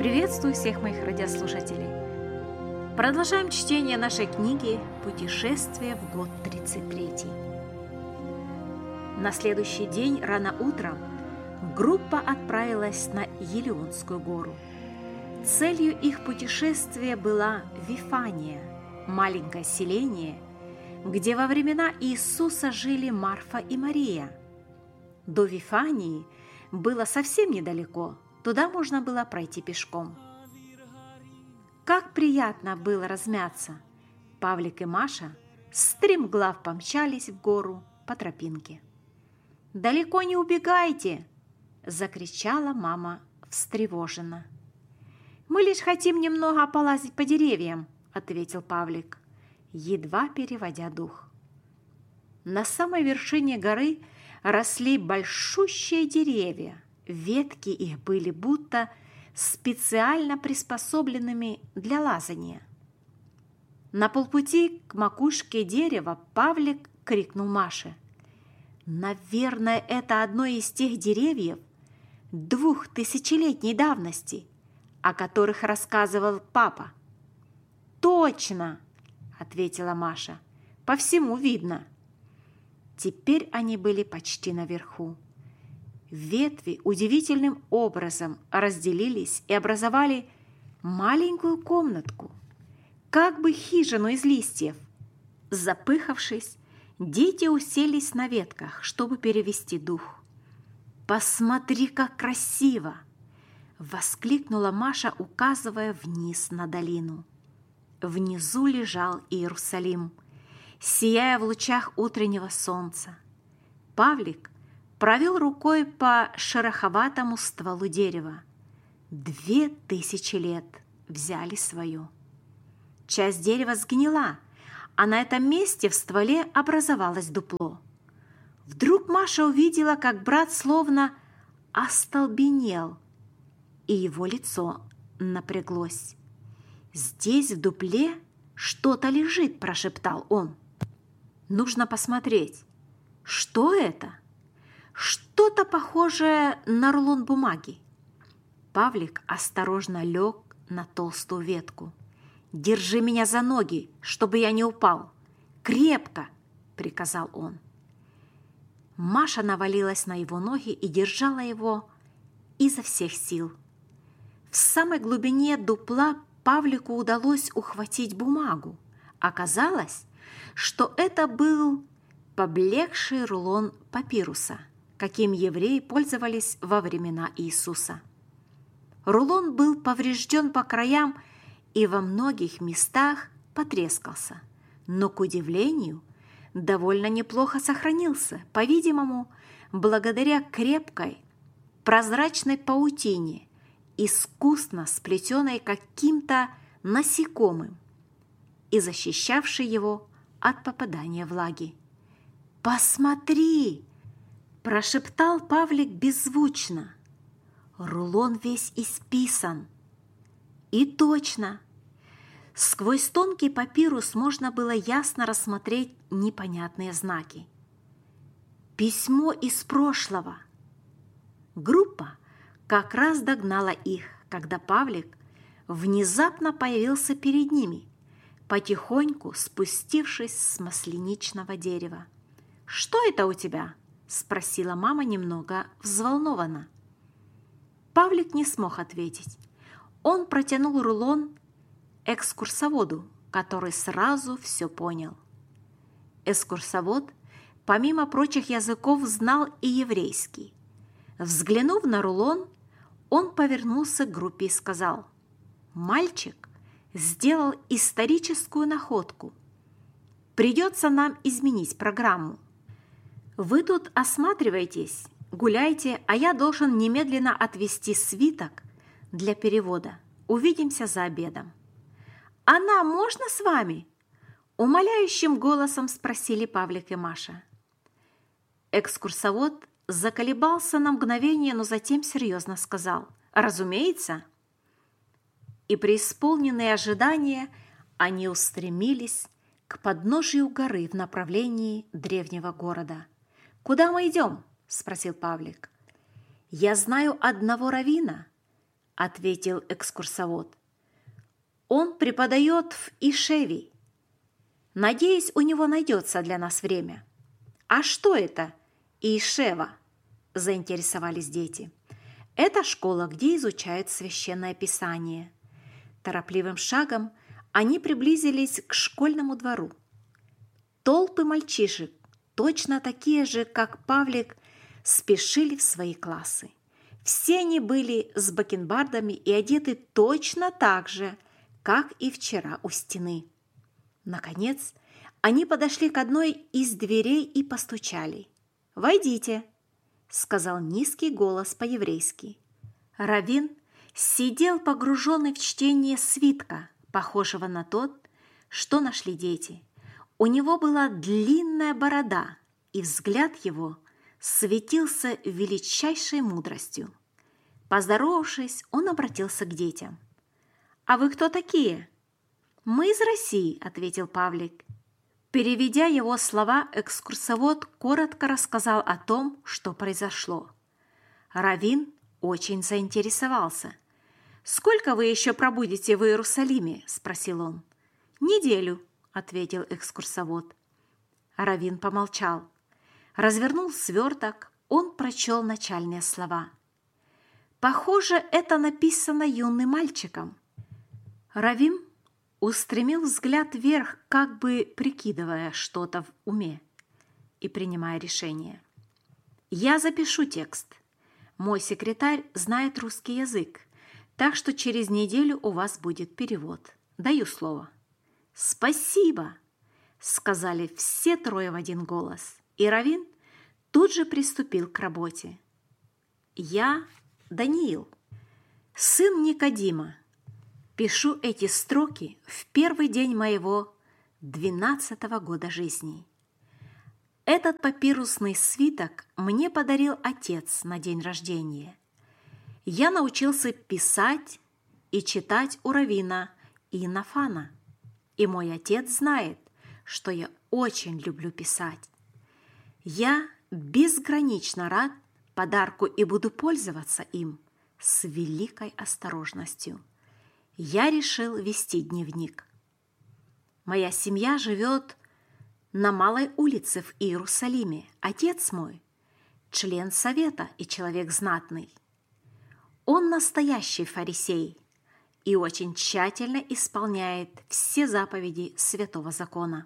Приветствую всех моих радиослушателей. Продолжаем чтение нашей книги «Путешествие в год 33». На следующий день рано утром группа отправилась на Елеонскую гору. Целью их путешествия была Вифания, маленькое селение, где во времена Иисуса жили Марфа и Мария. До Вифании было совсем недалеко, туда можно было пройти пешком. Как приятно было размяться! Павлик и Маша стремглав помчались в гору по тропинке. «Далеко не убегайте!» – закричала мама встревоженно. «Мы лишь хотим немного полазить по деревьям», – ответил Павлик, едва переводя дух. На самой вершине горы росли большущие деревья. Ветки их были будто специально приспособленными для лазания. На полпути к макушке дерева Павлик крикнул Маше: «Наверное, это одно из тех деревьев 2000-летней давности, о которых рассказывал папа». «Точно!» – ответила Маша. «По всему видно». Теперь они были почти наверху. Ветви удивительным образом разделились и образовали маленькую комнатку, как бы хижину из листьев. Запыхавшись, дети уселись на ветках, чтобы перевести дух. «Посмотри, как красиво!» – воскликнула Маша, указывая вниз на долину. Внизу лежал Иерусалим, сияя в лучах утреннего солнца. Павлик провел рукой по шероховатому стволу дерева. 2000 лет взяли свое. Часть дерева сгнила, а на этом месте в стволе образовалось дупло. Вдруг Маша увидела, как брат словно остолбенел, и его лицо напряглось. «Здесь в дупле что-то лежит», – прошептал он. «Нужно посмотреть. Что это?» «Что-то похожее на рулон бумаги». Павлик осторожно лег на толстую ветку. «Держи меня за ноги, чтобы я не упал. Крепко!» – приказал он. Маша навалилась на его ноги и держала его изо всех сил. В самой глубине дупла Павлику удалось ухватить бумагу. Оказалось, что это был поблекший рулон папируса, каким евреи пользовались во времена Иисуса. Рулон был поврежден по краям и во многих местах потрескался, но, к удивлению, довольно неплохо сохранился, по-видимому, благодаря крепкой прозрачной паутине, искусно сплетенной каким-то насекомым и защищавшей его от попадания влаги. «Посмотри!» – прошептал Павлик беззвучно. «Рулон весь исписан». И точно! Сквозь тонкий папирус можно было ясно рассмотреть непонятные знаки. Письмо из прошлого. Группа как раз догнала их, когда Павлик внезапно появился перед ними, потихоньку спустившись с масленичного дерева. «Что это у тебя?» – спросила мама немного взволнованно. Павлик не смог ответить. Он протянул рулон экскурсоводу, который сразу все понял. Экскурсовод, помимо прочих языков, знал и еврейский. Взглянув на рулон, он повернулся к группе и сказал: «Мальчик сделал историческую находку. Придется нам изменить программу. Вы тут осматривайтесь, гуляйте, а я должен немедленно отвезти свиток для перевода. Увидимся за обедом». «А нам можно с вами?» – умоляющим голосом спросили Павлик и Маша. Экскурсовод заколебался на мгновение, но затем серьезно сказал: «Разумеется». И преисполненные ожидания они устремились к подножию горы в направлении древнего города. «Куда мы идем?» – спросил Павлик. «Я знаю одного раввина, – ответил экскурсовод. «Он преподает в Ишеве. Надеюсь, у него найдется для нас время». «А что это Ишева?» – заинтересовались дети. «Это школа, где изучают Священное Писание». Торопливым шагом они приблизились к школьному двору. Толпы мальчишек, точно такие же, как Павлик, спешили в свои классы. Все они были с бакенбардами и одеты точно так же, как и вчера у стены. Наконец, они подошли к одной из дверей и постучали. «Войдите», – сказал низкий голос по-еврейски. Раввин сидел погруженный в чтение свитка, похожего на тот, что нашли дети. У него была длинная борода, и взгляд его светился величайшей мудростью. Поздоровавшись, он обратился к детям. «А вы кто такие?» «Мы из России», – ответил Павлик. Переведя его слова, экскурсовод коротко рассказал о том, что произошло. Раввин очень заинтересовался. «Сколько вы еще пробудете в Иерусалиме?» – спросил он. «Неделю», – ответил экскурсовод. Раввин помолчал. Развернул сверток, он прочел начальные слова. «Похоже, это написано юным мальчиком». Раввин устремил взгляд вверх, как бы прикидывая что-то в уме и принимая решение. «Я запишу текст. Мой секретарь знает русский язык, так что через неделю у вас будет перевод. Даю слово». «Спасибо!» – сказали все трое в один голос, и Раввин тут же приступил к работе. «Я Даниил, сын Никодима. Пишу эти строки в первый день моего 12-го года жизни. Этот папирусный свиток мне подарил отец на день рождения. Я научился писать и читать у раввина Иоаннафана, и мой отец знает, что я очень люблю писать. Я безгранично рад подарку и буду пользоваться им с великой осторожностью. Я решил вести дневник. Моя семья живет на Малой улице в Иерусалиме. Отец мой – член совета и человек знатный. Он настоящий фарисей и очень тщательно исполняет все заповеди Святого Закона.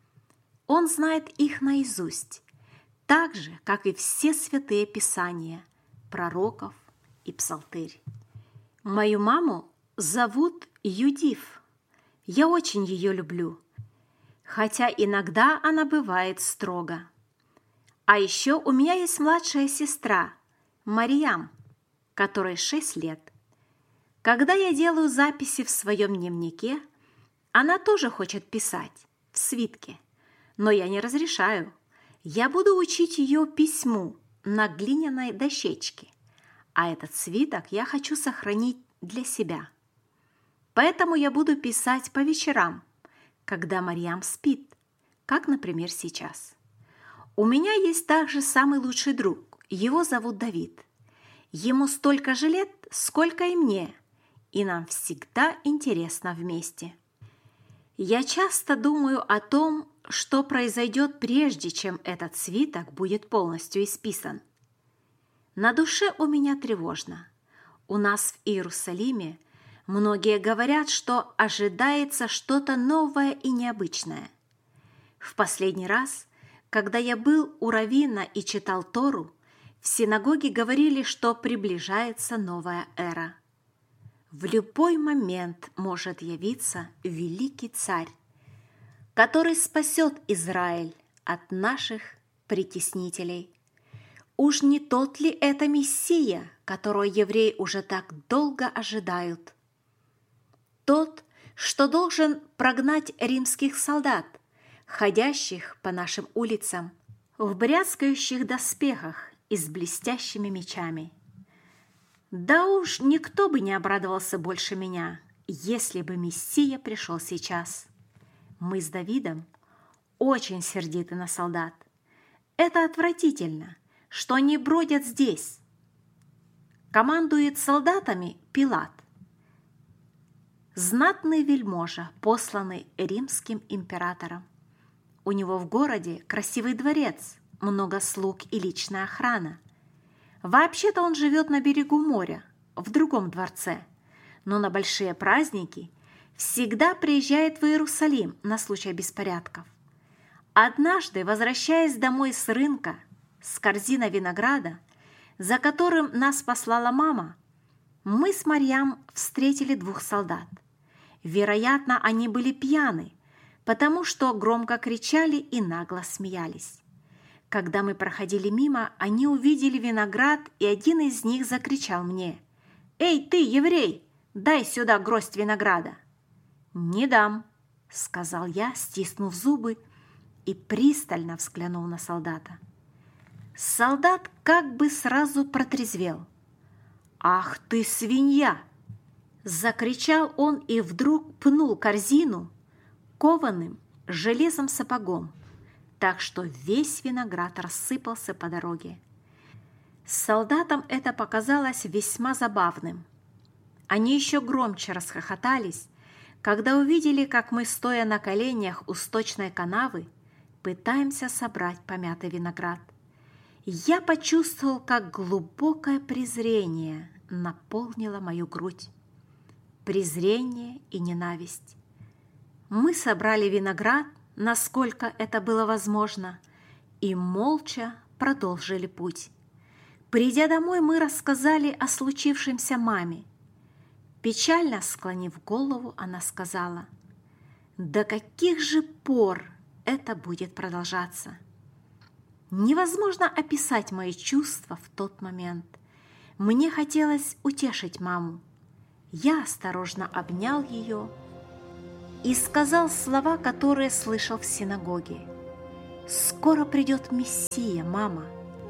Он знает их наизусть, так же, как и все святые писания, пророков и псалтырь. Мою маму зовут Юдиф. Я очень ее люблю, хотя иногда она бывает строга. А еще у меня есть младшая сестра, Марьям, которой 6 лет. Когда я делаю записи в своем дневнике, она тоже хочет писать в свитке, но я не разрешаю. Я буду учить ее письму на глиняной дощечке, а этот свиток я хочу сохранить для себя. Поэтому я буду писать по вечерам, когда Марьям спит, как, например, сейчас. У меня есть также самый лучший друг, его зовут Давид. Ему столько же лет, сколько и мне, и нам всегда интересно вместе. Я часто думаю о том, что произойдет прежде, чем этот свиток будет полностью исписан. На душе у меня тревожно. У нас в Иерусалиме многие говорят, что ожидается что-то новое и необычное. В последний раз, когда я был у раввина и читал Тору, в синагоге говорили, что приближается новая эра. В любой момент может явиться великий царь, который спасет Израиль от наших притеснителей. Уж не тот ли это Мессия, которого евреи уже так долго ожидают? Тот, что должен прогнать римских солдат, ходящих по нашим улицам, в бряцкающих доспехах и с блестящими мечами. Да уж никто бы не обрадовался больше меня, если бы Мессия пришел сейчас. Мы с Давидом очень сердиты на солдат. Это отвратительно, что они бродят здесь. Командует солдатами Пилат, знатный вельможа, посланный римским императором. У него в городе красивый дворец, много слуг и личная охрана. Вообще-то он живет на берегу моря, в другом дворце, но на большие праздники всегда приезжает в Иерусалим на случай беспорядков. Однажды, возвращаясь домой с рынка с корзиной винограда, за которым нас послала мама, мы с Марьям встретили 2 солдат. Вероятно, они были пьяны, потому что громко кричали и нагло смеялись. Когда мы проходили мимо, они увидели виноград, и один из них закричал мне: «Эй, ты, еврей, дай сюда гроздь винограда!» «Не дам», — сказал я, стиснув зубы и пристально взглянув на солдата. Солдат как бы сразу протрезвел. «Ах ты, свинья!» — закричал он и вдруг пнул корзину кованым железом сапогом, так что весь виноград рассыпался по дороге. Солдатам это показалось весьма забавным. Они еще громче расхохотались, когда увидели, как мы, стоя на коленях у сточной канавы, пытаемся собрать помятый виноград. Я почувствовал, как глубокое презрение наполнило мою грудь. Презрение и ненависть. Мы собрали виноград, насколько это было возможно, и молча продолжили путь. Придя домой, мы рассказали о случившемся маме. Печально склонив голову, она сказала: «До каких же пор это будет продолжаться?» Невозможно описать мои чувства в тот момент. Мне хотелось утешить маму. Я осторожно обнял ее и сказал слова, которые слышал в синагоге. «Скоро придет Мессия, мама.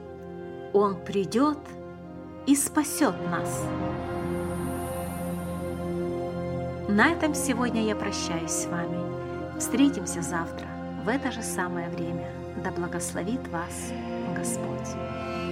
Он придет и спасет нас». На этом сегодня я прощаюсь с вами. Встретимся завтра в это же самое время. Да благословит вас Господь.